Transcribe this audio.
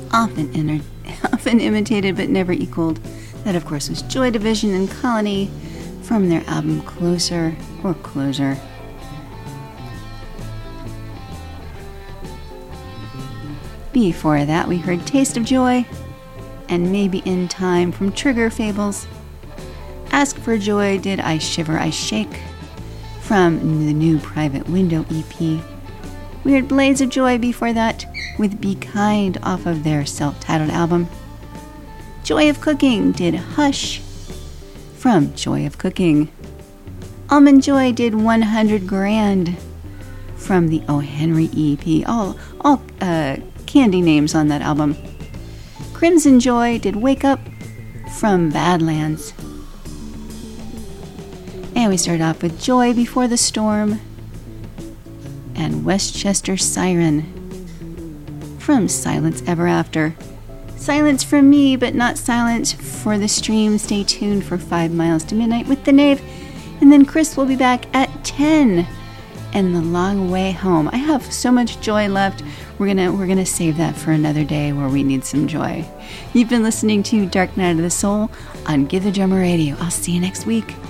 often imitated but never equaled. That, of course, was Joy Division and Colony from their album Closer or Closer. Before that, we heard Taste of Joy and Maybe in Time from Trigger Fables. Ask for Joy did I Shiver, I Shake from the new Private Window EP. We heard Blades of Joy before that with Be Kind off of their self-titled album. Joy of Cooking did Hush from Joy of Cooking. Almond Joy did 100 Grand from the O. Henry EP. All candy names on that album. Crimson Joy did Wake Up from Badlands. And we started off with Joy Before the Storm and Westchester Siren from Silence Ever After. Silence from me, but not silence for the stream. Stay tuned for 5 Miles to Midnight with the Knave. And then Chris will be back at 10 and The Long Way Home. I have so much joy left. We're gonna save that for another day where we need some joy. You've been listening to Dark Night of the Soul on Give the Drummer Radio. I'll see you next week.